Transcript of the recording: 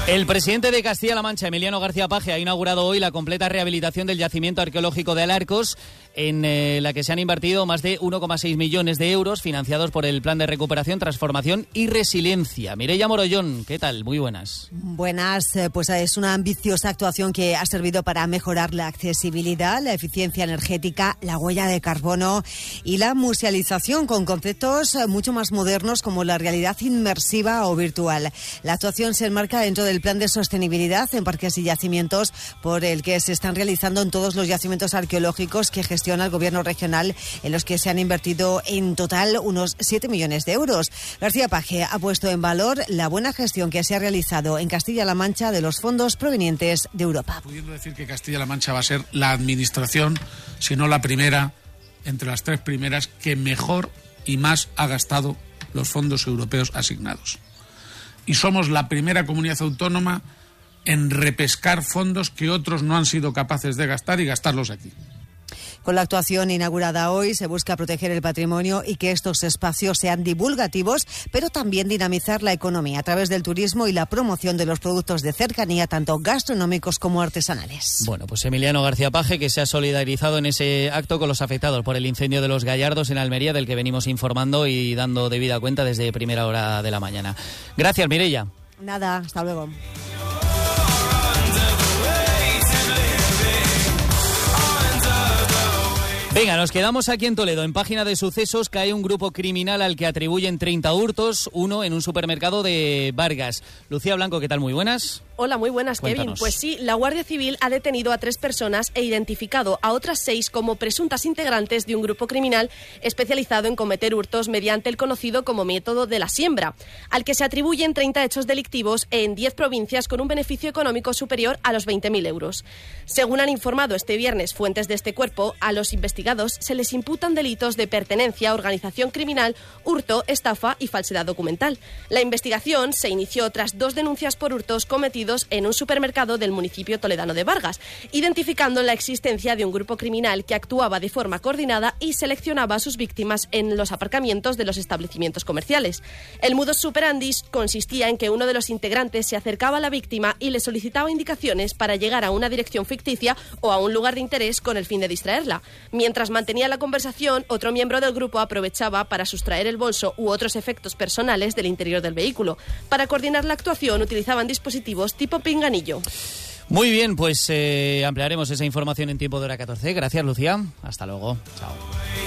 El presidente de Castilla-La Mancha, Emiliano García Paje, ha inaugurado hoy la completa rehabilitación del yacimiento arqueológico de Alarcos, en la que se han invertido más de 1,6 millones de euros financiados por el Plan de Recuperación, Transformación y Resiliencia. Mireia Morollón, ¿qué tal? Muy buenas. Buenas, pues es una ambiciosa actuación que ha servido para mejorar la accesibilidad, la eficiencia energética, la huella de carbono y la musealización con conceptos mucho más modernos como la realidad inmersiva o virtual. La actuación se enmarca dentro del Plan de Sostenibilidad en Parques y Yacimientos, por el que se están realizando en todos los yacimientos arqueológicos que gestiona el Gobierno regional, en los que se han invertido en total unos 7 millones de euros. García Paje ha puesto en valor la buena gestión que se ha realizado en Castilla-La Mancha de los fondos provenientes de Europa. Pudiendo decir que Castilla-La Mancha va a ser la administración, si no la primera, entre las 3 primeras, que mejor y más ha gastado los fondos europeos asignados. Y somos la primera comunidad autónoma en repescar fondos que otros no han sido capaces de gastar y gastarlos aquí. Con la actuación inaugurada hoy se busca proteger el patrimonio y que estos espacios sean divulgativos, pero también dinamizar la economía a través del turismo y la promoción de los productos de cercanía, tanto gastronómicos como artesanales. Bueno, pues Emiliano García Paje, que se ha solidarizado en ese acto con los afectados por el incendio de los Gallardos en Almería, del que venimos informando y dando debida cuenta desde primera hora de la mañana. Gracias, Mireia. Nada, hasta luego. Venga, nos quedamos aquí en Toledo. En Página de Sucesos cae un grupo criminal al que atribuyen 30 hurtos, uno en un supermercado de Vargas. Lucía Blanco, ¿qué tal? Muy buenas. Hola, muy buenas, Cuéntanos. Kevin. Pues sí, la Guardia Civil ha detenido a 3 personas e identificado a otras 6 como presuntas integrantes de un grupo criminal especializado en cometer hurtos mediante el conocido como método de la siembra, al que se atribuyen 30 hechos delictivos en 10 provincias con un beneficio económico superior a los 20.000 euros. Según han informado este viernes fuentes de este cuerpo, a los investigados se les imputan delitos de pertenencia a organización criminal, hurto, estafa y falsedad documental. La investigación se inició tras 2 denuncias por hurtos cometidos en un supermercado del municipio toledano de Vargas, identificando la existencia de un grupo criminal que actuaba de forma coordinada y seleccionaba a sus víctimas en los aparcamientos de los establecimientos comerciales. El modus operandi consistía en que uno de los integrantes se acercaba a la víctima y le solicitaba indicaciones para llegar a una dirección ficticia o a un lugar de interés con el fin de distraerla. Mientras mantenía la conversación, otro miembro del grupo aprovechaba para sustraer el bolso u otros efectos personales del interior del vehículo. Para coordinar la actuación utilizaban dispositivos tipo pinganillo. Muy bien, pues ampliaremos esa información en tiempo de hora 14. Gracias, Lucía. Hasta luego. Chao.